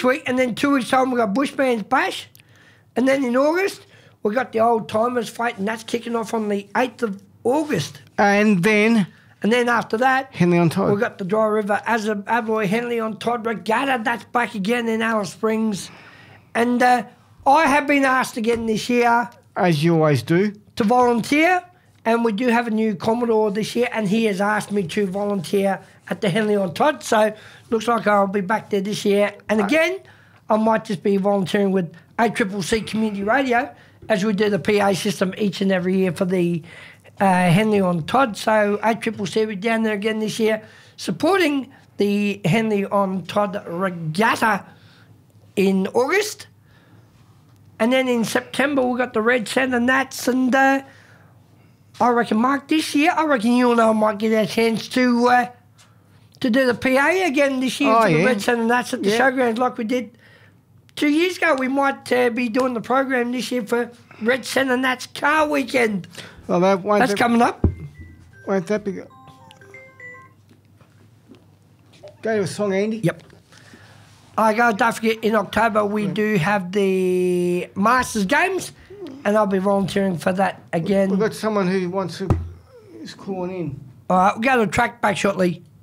week, and then 2 weeks' time we got Bushman's Bash. And then in August, we got the Old Timers Fight, and that's kicking off on the 8th of August. And then After that, Henley on Todd. we've got the Dry River Abloy Henley on Todd Regatta. That's back again in Alice Springs. And I have been asked again this year, As you always do. to volunteer. And we do have a new Commodore this year, and he has asked me to volunteer at the Henley on Todd. So looks like I'll be back there this year. And again, I might just be volunteering with ACCC Community Radio as we do the PA system each and every year for the Henley on Todd. So ACCC will be down there again this year supporting the Henley on Todd Regatta in August. And then in September, we've got the Red Sand and Nats. And I reckon, Mark, this year, I reckon you and I might get our chance to do the PA again this year for the Red Sand and Nats at the showgrounds like we did 2 years ago. We might be doing the program this year for Red Sand and Nats Car Weekend. Well, that's coming up. Won't that be good? Go to a song, Andy. Yep. Don't forget, in October we do have the Masters Games, and I'll be volunteering for that again. We've got someone who is calling in. All right, we'll go to the track back shortly.